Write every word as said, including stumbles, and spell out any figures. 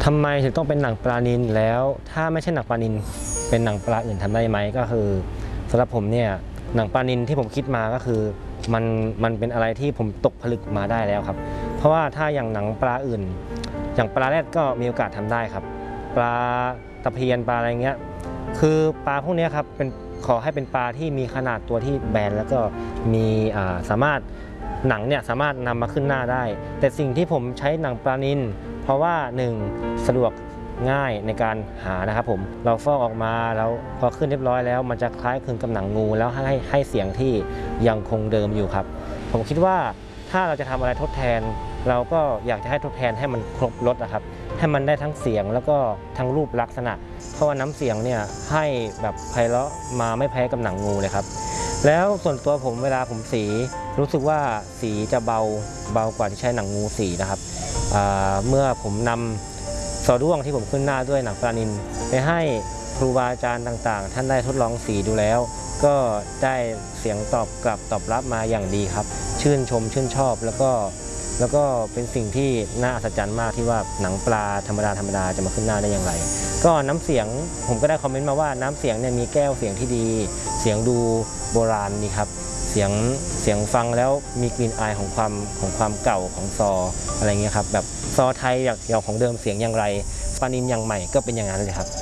ทำไมถึงต้องเป็นหนังปลานิลแล้วถ้าไม่ใช่หนังปลานิลเป็นหนังปลาอื่นทำได้ไหมก็คือสำหรับผมเนี่ยหนังปลานิลที่ผมคิดมาก็คือมันมันเป็นอะไรที่ผมตกผลึกมาได้แล้วครับเพราะว่าถ้าอย่างหนังปลาอื่นอย่างปลาแรดก็มีโอกาสทำได้ครับปลาตะเพียนปลาอะไรเงี้ยคือปลาพวกนี้ครับเป็นขอให้เป็นปลาที่มีขนาดตัวที่แบนแล้วก็มีสามารถหนังเนี่ยสามารถนำมาขึ้นหน้าได้แต่สิ่งที่ผมใช้หนังปลานิลเพราะว่าหนึ่งสะดวกง่ายในการหานะครับผมเราฟอกออกมาแล้วพอขึ้นเรียบร้อยแล้วมันจะคล้ายคลึงกับหนังงูแล้วให้ให้เสียงที่ยังคงเดิมอยู่ครับผมคิดว่าถ้าเราจะทำอะไรทดแทนเราก็อยากจะให้ทดแทนให้มันครบรสนะครับให้มันได้ทั้งเสียงแล้วก็ทั้งรูปลักษณะเพราะว่าน้ำเสียงเนี่ยให้แบบไพเราะมาไม่แพ้กับหนังงูเลยครับแล้วส่วนตัวผมเวลาผมสีรู้สึกว่าสีจะเบาเบากว่าที่ใช้หนังงูสีนะครับเมื่อผมนำซอด้วงที่ผมขึ้นหน้าด้วยหนังปลานิลไปให้ครูบาอาจารย์ต่างๆท่านได้ทดลองสีดูแล้วก็ได้เสียงตอบกลับตอบรับมาอย่างดีครับชื่นชมชื่นชอบแล้วก็แล้วก็เป็นสิ่งที่น่าอัศจรรย์มากที่ว่าหนังปลาธรรมดาธรรมดาจะมาขึ้นหน้าได้อย่างไรก็น้ำเสียงผมก็ได้คอมเมนต์มาว่าน้ำเสียงเนี่ยมีแก้วเสียงที่ดีเสียงดูโบราณดีครับเสียงเสียงฟังแล้วมีกลิ่นอายของความของความเก่าของซออะไรเงี้ยครับแบบซอไทยอย่างของเดิมเสียงอย่างไรปลานิลอย่างใหม่ก็เป็นอย่างนั้นเลยครับ